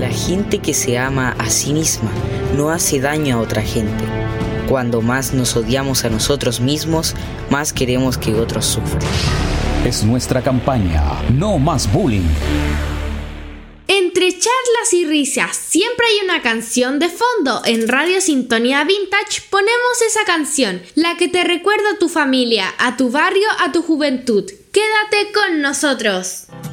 La gente que se ama a sí misma no hace daño a otra gente. Cuando más nos odiamos a nosotros mismos, más queremos que otros sufran. Es nuestra campaña, no más bullying. Entre charlas y risas, siempre hay una canción de fondo. En Radio Sintonía Vintage ponemos esa canción, la que te recuerda a tu familia, a tu barrio, a tu juventud. Quédate con nosotros.